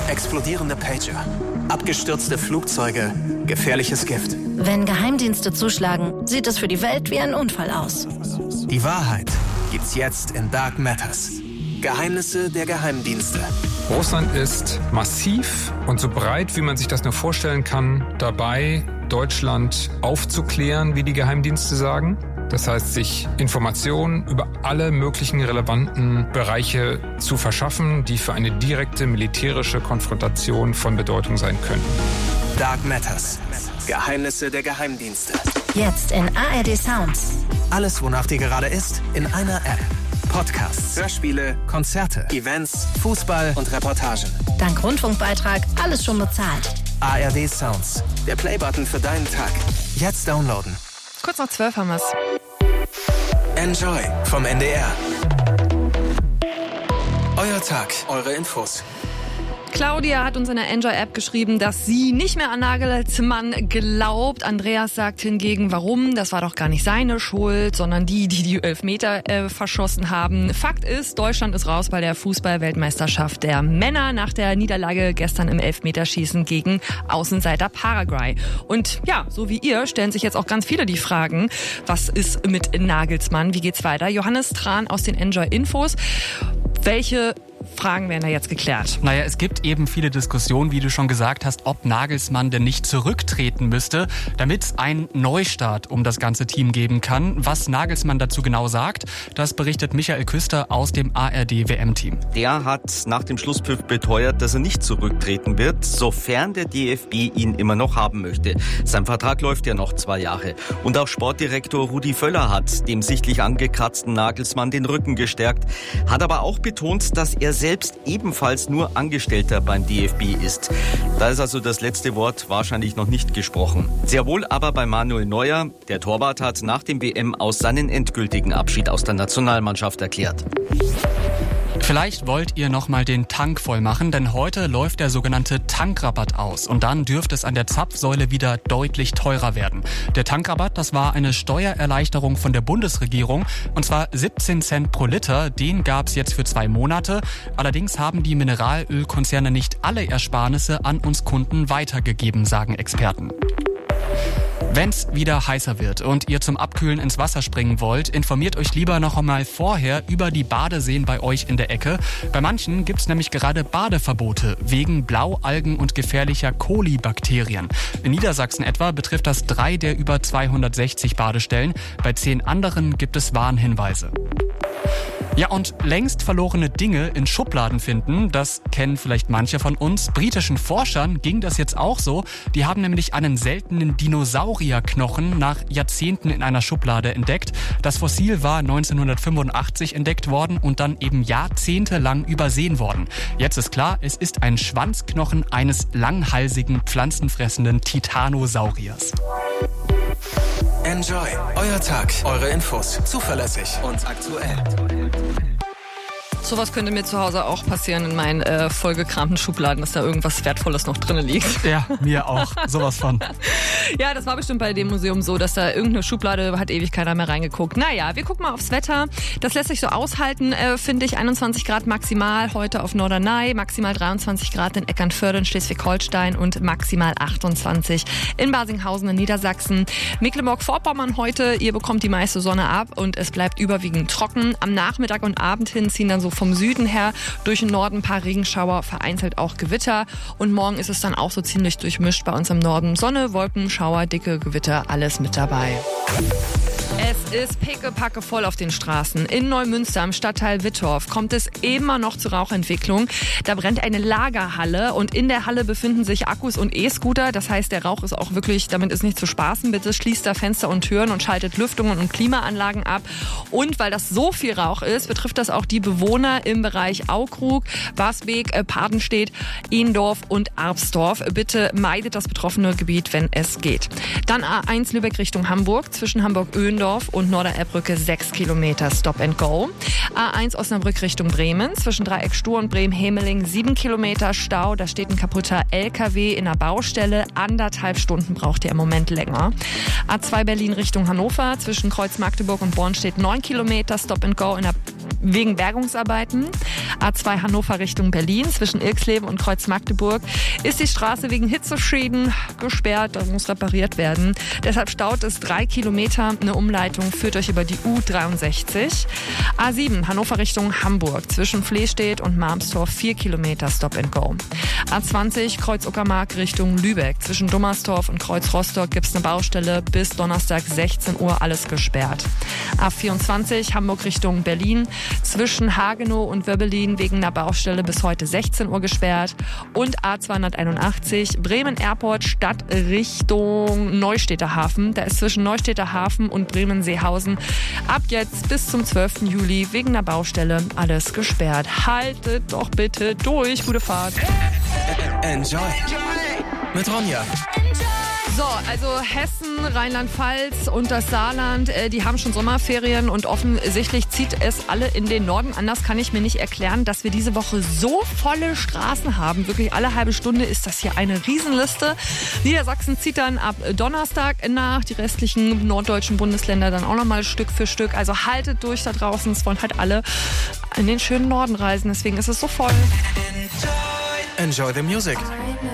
Explodierende Pager, abgestürzte Flugzeuge, gefährliches Gift. Wenn Geheimdienste zuschlagen, sieht es für die Welt wie ein Unfall aus. Die Wahrheit gibt's jetzt in Dark Matters. Geheimnisse der Geheimdienste. Russland ist massiv und so breit, wie man sich das nur vorstellen kann, dabei, Deutschland aufzuklären, wie die Geheimdienste sagen. Das heißt, sich Informationen über alle möglichen relevanten Bereiche zu verschaffen, die für eine direkte militärische Konfrontation von Bedeutung sein können. Dark Matters. Geheimnisse der Geheimdienste. Jetzt in ARD Sounds. Alles, wonach dir gerade ist, in einer App. Podcasts, Hörspiele, Konzerte, Events, Fußball und Reportagen. Dank Rundfunkbeitrag alles schon bezahlt. ARD Sounds. Der Playbutton für deinen Tag. Jetzt downloaden. Kurz nach 12 haben wir's. Enjoy vom NDR. Euer Tag, eure Infos. Claudia hat uns in der Enjoy-App geschrieben, dass sie nicht mehr an Nagelsmann glaubt. Andreas sagt hingegen, warum? Das war doch gar nicht seine Schuld, sondern die 11 Meter verschossen haben. Fakt ist, Deutschland ist raus bei der Fußball-Weltmeisterschaft der Männer nach der Niederlage gestern im Elfmeterschießen gegen Außenseiter Paraguay. Und ja, so wie ihr stellen sich jetzt auch ganz viele die Fragen, was ist mit Nagelsmann? Wie geht's weiter? Johannes Tran aus den Enjoy-Infos. Welche Fragen werden da jetzt geklärt? Naja, es gibt eben viele Diskussionen, wie du schon gesagt hast, ob Nagelsmann denn nicht zurücktreten müsste, damit es einen Neustart um das ganze Team geben kann. Was Nagelsmann dazu genau sagt, das berichtet Michael Küster aus dem ARD-WM-Team. Der hat nach dem Schlusspfiff beteuert, dass er nicht zurücktreten wird, sofern der DFB ihn immer noch haben möchte. Sein Vertrag läuft ja noch 2 Jahre. Und auch Sportdirektor Rudi Völler hat dem sichtlich angekratzten Nagelsmann den Rücken gestärkt, hat aber auch betont, dass er selbst ebenfalls nur Angestellter beim DFB ist. Da ist also das letzte Wort wahrscheinlich noch nicht gesprochen. Sehr wohl aber bei Manuel Neuer. Der Torwart hat nach dem WM aus seinen endgültigen Abschied aus der Nationalmannschaft erklärt. Vielleicht wollt ihr noch mal den Tank voll machen, denn heute läuft der sogenannte Tankrabatt aus. Und dann dürfte es an der Zapfsäule wieder deutlich teurer werden. Der Tankrabatt, das war eine Steuererleichterung von der Bundesregierung. Und zwar 17 Cent pro Liter. Den gab es jetzt für 2 Monate. Allerdings haben die Mineralölkonzerne nicht alle Ersparnisse an uns Kunden weitergegeben, sagen Experten. Wenn's wieder heißer wird und ihr zum Abkühlen ins Wasser springen wollt, informiert euch lieber noch einmal vorher über die Badeseen bei euch in der Ecke. Bei manchen gibt's nämlich gerade Badeverbote wegen Blaualgen und gefährlicher Kolibakterien. In Niedersachsen etwa betrifft das 3 der über 260 Badestellen. Bei 10 anderen gibt es Warnhinweise. Ja, und längst verlorene Dinge in Schubladen finden, das kennen vielleicht manche von uns. Britischen Forschern ging das jetzt auch so. Die haben nämlich einen seltenen Dinosaurierknochen nach Jahrzehnten in einer Schublade entdeckt. Das Fossil war 1985 entdeckt worden und dann eben jahrzehntelang übersehen worden. Jetzt ist klar, es ist ein Schwanzknochen eines langhalsigen, pflanzenfressenden Titanosauriers. Enjoy. Euer Tag, eure Infos. Zuverlässig und aktuell. Sowas könnte mir zu Hause auch passieren in meinen vollgekramten Schubladen, dass da irgendwas Wertvolles noch drin liegt. Ja, mir auch. Sowas von. Ja, das war bestimmt bei dem Museum so, dass da irgendeine Schublade, hat ewig keiner mehr reingeguckt. Naja, wir gucken mal aufs Wetter. Das lässt sich so aushalten, finde ich. 21 Grad maximal heute auf Norderney, maximal 23 Grad in Eckernförde in Schleswig-Holstein und maximal 28 in Barsinghausen in Niedersachsen. Mecklenburg-Vorpommern heute, ihr bekommt die meiste Sonne ab und es bleibt überwiegend trocken. Am Nachmittag und Abend hin ziehen dann so vom Süden her durch den Norden ein paar Regenschauer, vereinzelt auch Gewitter. Und morgen ist es dann auch so ziemlich durchmischt bei uns im Norden. Sonne, Wolken, Schauer, dicke Gewitter, alles mit dabei. Es ist pickepacke voll auf den Straßen. In Neumünster im Stadtteil Wittorf kommt es immer noch zur Rauchentwicklung. Da brennt eine Lagerhalle und in der Halle befinden sich Akkus und E-Scooter. Das heißt, der Rauch ist auch wirklich, damit ist nicht zu spaßen. Bitte schließt da Fenster und Türen und schaltet Lüftungen und Klimaanlagen ab. Und weil das so viel Rauch ist, betrifft das auch die Bewohner im Bereich Aukrug, Wasbeek, Padenstedt, Ehndorf und Arpsdorf. Bitte meidet das betroffene Gebiet, wenn es geht. Dann A1 Lübeck Richtung Hamburg, zwischen Hamburg-Öhlendorf und Norderelbbrücke 6 Kilometer Stop and Go. A1 Osnabrück Richtung Bremen, zwischen Dreieck Stur und Bremen-Hemeling 7 Kilometer Stau. Da steht ein kaputter LKW in der Baustelle. 1,5 Stunden braucht ihr im Moment länger. A2 Berlin Richtung Hannover, zwischen Kreuz Magdeburg und Born steht 9 Kilometer Stop and Go in der wegen Bergungsarbeiten. A2 Hannover Richtung Berlin zwischen Ilksleben und Kreuz-Magdeburg ist die Straße wegen Hitzeschäden gesperrt. Da muss repariert werden. Deshalb staut es 3 Kilometer. Eine Umleitung führt euch über die U63. A7 Hannover Richtung Hamburg zwischen Flehstedt und Marmstorf 4 Kilometer Stop and Go. A20 Kreuz-Uckermark Richtung Lübeck zwischen Dummersdorf und Kreuz-Rostock gibt es eine Baustelle. Bis Donnerstag 16 Uhr alles gesperrt. A24 Hamburg Richtung Berlin zwischen Hagenow und Wöbbelin wegen einer Baustelle bis heute 16 Uhr gesperrt. Und A281 Bremen Airport Stadt Richtung Neustädter Hafen. Da ist zwischen Neustädter Hafen und Bremen-Seehausen ab jetzt bis zum 12. Juli wegen einer Baustelle alles gesperrt. Haltet doch bitte durch. Gute Fahrt. Enjoy. Mit Ronja. So, also Hessen, Rheinland-Pfalz und das Saarland, die haben schon Sommerferien und offensichtlich zieht es alle in den Norden. Anders kann ich mir nicht erklären, dass wir diese Woche so volle Straßen haben. Wirklich alle halbe Stunde ist das hier eine Riesenliste. Niedersachsen zieht dann ab Donnerstag nach, die restlichen norddeutschen Bundesländer dann auch nochmal Stück für Stück. Also haltet durch da draußen, es wollen halt alle in den schönen Norden reisen, deswegen ist es so voll. Enjoy the music.